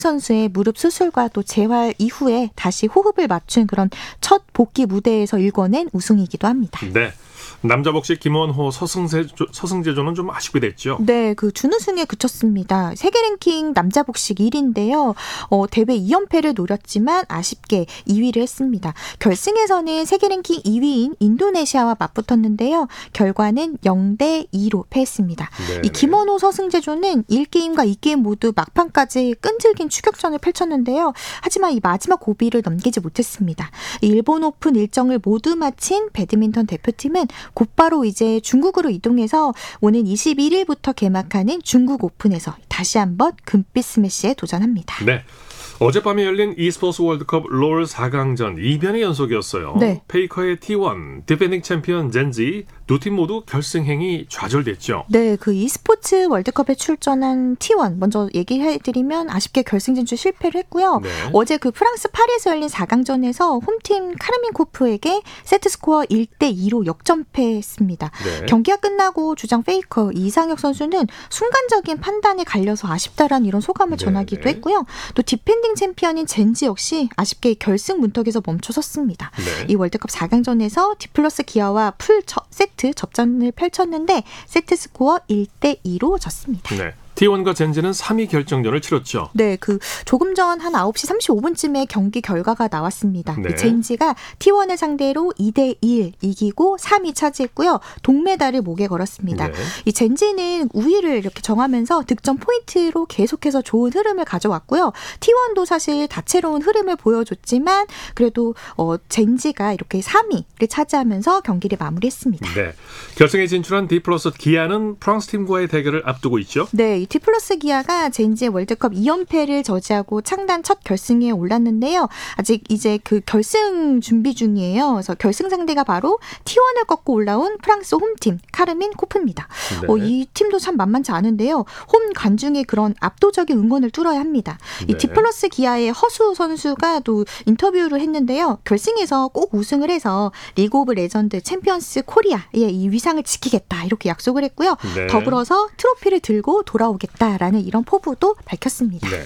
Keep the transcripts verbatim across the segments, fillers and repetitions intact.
선수의 무릎 수술과 또 재활 이후에 다시 호흡을 맞춘 그런 첫 복귀 무대에서 일궈낸 우승이기도 합니다. 네. 남자 복식 김원호 서승재, 서승재조는 좀 아쉽게 됐죠. 네, 그 준우승에 그쳤습니다. 세계 랭킹 남자 복식 일 위인데요. 어, 대회 이 연패를 노렸지만 아쉽게 이 위를 했습니다. 결승에서는 세계 랭킹 이 위인 인도네시아와 맞붙었는데요. 결과는 영 대 이로 패했습니다. 네네. 이 김원호 서승재조는 일 게임과 이 게임 모두 막판까지 끈질긴 추격전을 펼쳤는데요. 하지만 이 마지막 고비를 넘기지 못했습니다. 일본 오픈 일정을 모두 마친 배드민턴 대표팀은 곧바로 이제 중국으로 이동해서 오는 이십일 일부터 개막하는 중국 오픈에서 다시 한번 금빛 스매시에 도전합니다. 네. 어젯밤에 열린 e스포츠 월드컵 롤 사 강전 이 변의 연속이었어요. 네. 페이커의 티 원, 디펜딩 챔피언 젠지 두 팀 모두 결승행이 좌절됐죠. 네, 그 e스포츠 월드컵에 출전한 티 원 먼저 얘기해드리면 아쉽게 결승 진출 실패를 했고요. 네. 어제 그 프랑스 파리에서 열린 사 강전에서 홈팀 카르민코프에게 세트스코어 일 대 이로 역전패했습니다. 네. 경기가 끝나고 주장 페이커 이상혁 선수는 순간적인 판단에 갈려서 아쉽다라는 이런 소감을 네. 전하기도 했고요. 또 디펜딩 챔피언인 젠지 역시 아쉽게 결승 문턱에서 멈춰섰습니다. 네. 이 월드컵 사 강전에서 디플러스 기아와 풀 세트 접전을 펼쳤는데 세트 스코어 일 대 이로 졌습니다. 네. 티 원과 젠지는 삼 위 결정전을 치렀죠. 네, 그 조금 전 한 아홉 시 삼십오 분쯤에 경기 결과가 나왔습니다. 네. 젠지가 티 원을 상대로 이 대 일 이기고 삼 위 차지했고요. 동메달을 목에 걸었습니다. 네. 이 젠지는 우위를 이렇게 정하면서 득점 포인트로 계속해서 좋은 흐름을 가져왔고요. 티 원도 사실 다채로운 흐름을 보여줬지만 그래도 어, 젠지가 이렇게 삼 위를 차지하면서 경기를 마무리했습니다. 네, 결승에 진출한 디플러스 기아는 프랑스 팀과의 대결을 앞두고 있죠. 네, 디플러스 기아가 젠지의 월드컵 이 연패를 저지하고 창단 첫 결승에 올랐는데요. 아직 이제 그 결승 준비 중이에요. 그래서 결승 상대가 바로 티 원을 꺾고 올라온 프랑스 홈팀 카르민 코프입니다. 네. 어, 이 팀도 참 만만치 않은데요. 홈 관중의 그런 압도적인 응원을 뚫어야 합니다. 이 네. 디플러스 기아의 허수 선수가 또 인터뷰를 했는데요. 결승에서 꼭 우승을 해서 리그 오브 레전드 챔피언스 코리아의 이 위상을 지키겠다 이렇게 약속을 했고요. 네. 더불어서 트로피를 들고 돌아오겠다. 라는 이런 포부도 밝혔습니다. 네.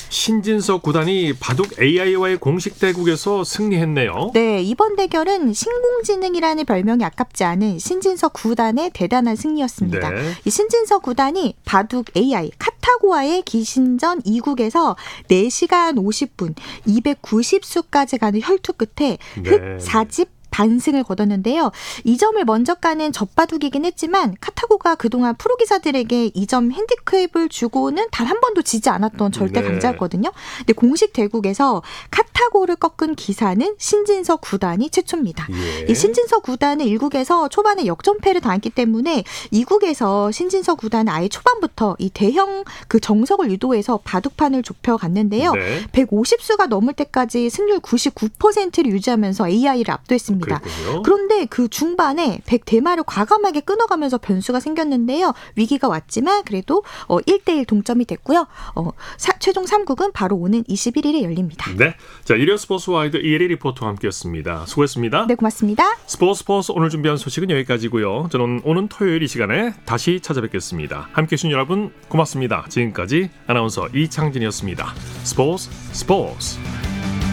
신진서 구단이 바둑 에이아이와의 공식 대국에서 승리했네요. 네, 이번 대결은 신공지능이라는 별명이 아깝지 않은 신진서 구단의 대단한 승리였습니다. 네. 이 신진서 구단이 바둑 에이아이 카타고와의 기신전 이 국에서 네 시간 오십 분 이백구십 수까지 가는 혈투 끝에 흑 사 집 반승을 거뒀는데요. 이 점을 먼저 까는 젖바둑이긴 했지만 카타고가 그동안 프로기사들에게 이 점 핸디캡을 주고는 단 한 번도 지지 않았던 절대 강자였거든요. 네. 근데 공식 대국에서 카타고를 꺾은 기사는 신진서 구단이 최초입니다. 예. 이 신진서 구단은 일 국에서 초반에 역전패를 당했기 때문에 이 국에서 신진서 구단은 아예 초반부터 이 대형 그 정석을 유도해서 바둑판을 좁혀갔는데요. 네. 백오십 수가 넘을 때까지 승률 구십구 퍼센트를 유지하면서 에이아이를 압도했습니다. 그랬군요. 그런데 그 중반에 백 대마를 과감하게 끊어가면서 변수가 생겼는데요. 위기가 왔지만 그래도 어, 일 대 일 동점이 됐고요. 어, 사, 최종 삼 국은 바로 오는 이십일 일에 열립니다. 네, 자 일요 스포츠와이드 이혜리 리포터와 함께했습니다. 수고했습니다. 네, 고맙습니다. 스포츠 스포츠 오늘 준비한 소식은 여기까지고요. 저는 오는 토요일 이 시간에 다시 찾아뵙겠습니다. 함께해 주신 여러분 고맙습니다. 지금까지 아나운서 이창진이었습니다. 스포츠 스포츠